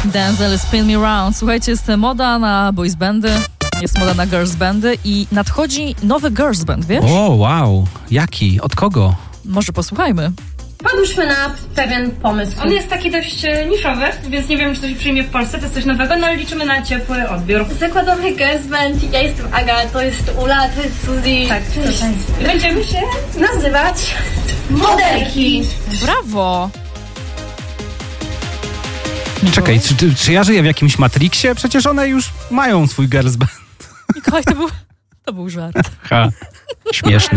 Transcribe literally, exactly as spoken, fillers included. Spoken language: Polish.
Denzel, Spin Me Round. Słuchajcie, jest moda na boys bandy, jest moda na girls bandy i nadchodzi nowy girls band, wiesz? O, wow. Jaki? Od kogo? Może posłuchajmy. Wpadłyśmy na pewien pomysł. On jest taki dość e, niszowy, więc nie wiem, czy to się przyjmie w Polsce, to jest coś nowego, no ale liczymy na ciepły odbiór. Zakładamy girls band, ja jestem Aga, to jest Ula, to jest Suzy. Tak, to będziemy się nazywać Modelki. Brawo! Czekaj, czy, czy, czy ja żyję w jakimś Matrixie? Przecież one już mają swój girls band. Mikołaj, to był, to był żart. Ha, śmieszny.